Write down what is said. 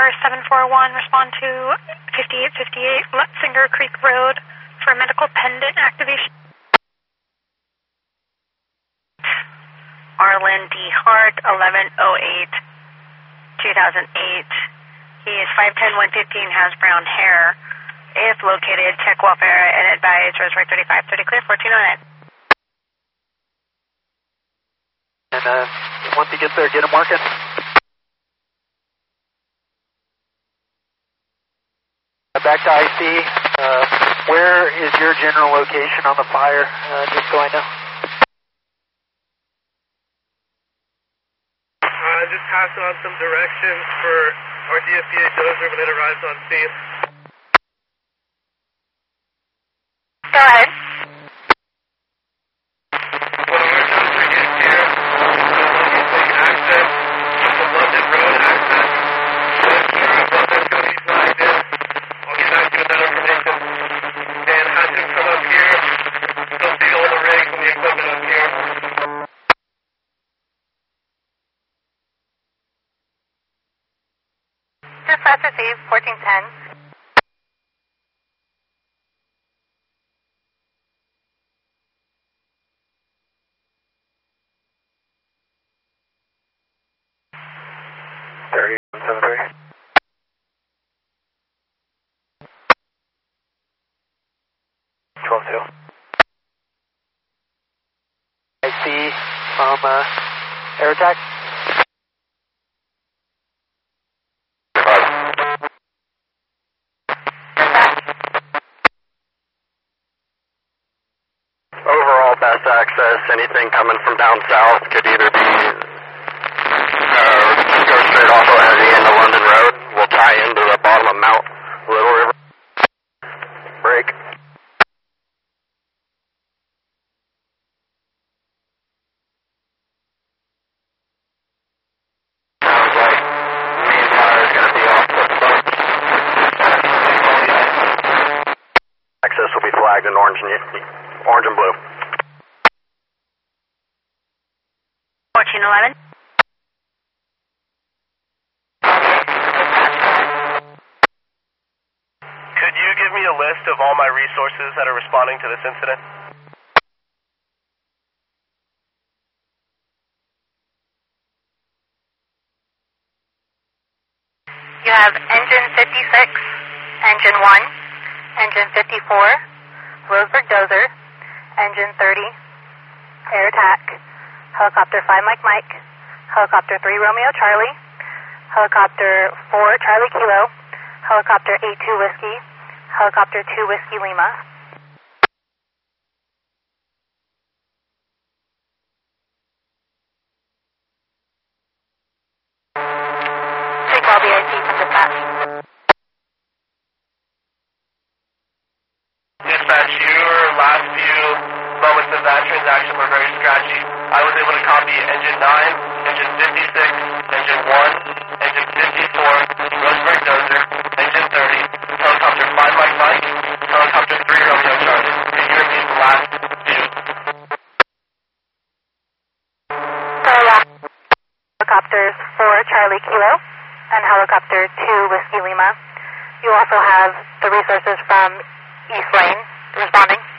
Tower 741, respond to 5858 Lutzinger Creek Road for medical pendant activation. Arlen D. Hart, 1108-2008. He is 5'10", 115, has brown hair. Is located, check welfare, and advise Roseburg 3530 clear, 1409. And once he gets there, get him working. Back to IC. Where is your general location on the fire? Just so I know. Just pass on some directions for our DFPA dozer when it arrives on scene. Go ahead. When our dozer gets here, we'll take access to London Road access. Sure, London's going to be flagged in. I'll get back to you with that information. And have him come up here. He'll see all the rigs and the equipment up here. Dispatch received, 1410. I see air attack. Overall best access, anything coming from down south could either be go straight off of heavy into London Road. We'll tie into the bottom of Mount Little River. Break. Sounds like main fire is going to be off the boat. Access will be flagged in orange and blue. 1411. Could you give me a list of all my resources that are responding to this incident? You have engine 56, engine 1, engine 54, Roseburg dozer, engine 30, air attack, helicopter 5 Mike, helicopter 3 Romeo Charlie, helicopter 4 Charlie Kilo, helicopter 82 Whiskey, helicopter 2 Whiskey Lima. Take all BIC from dispatch. Dispatch, your last few moments of that transaction were very scratchy. I was able to copy engine 9, engine 56, engine 1, engine 54, Roseburg dozer, engine 30, helicopter 5 Mike, helicopter 3 Romeo Charlie. Could you repeat the last few? Helicopters 4 Charlie Kilo and helicopter 2 Whiskey Lima. You also have the resources from East Lane responding.